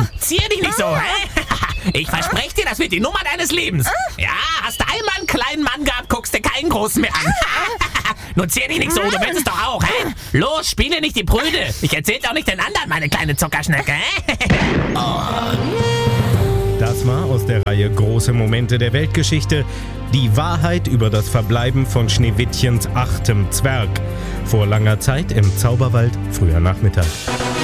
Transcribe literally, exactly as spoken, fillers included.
Zier dich nicht so, hä? Ich verspreche dir, das wird die Nummer deines Lebens. Ja, hast du einmal einen kleinen Mann gehabt, guckst dir keinen großen mehr an. Nur zier dich nicht so, du willst es doch auch, hä? Los, spiele nicht die Prüde. Ich erzähl's auch nicht den anderen, meine kleine Zuckerschnecke, hä? Das war aus der Reihe Große Momente der Weltgeschichte die Wahrheit über das Verbleiben von Schneewittchens achtem Zwerg. Vor langer Zeit im Zauberwald, früher Nachmittag.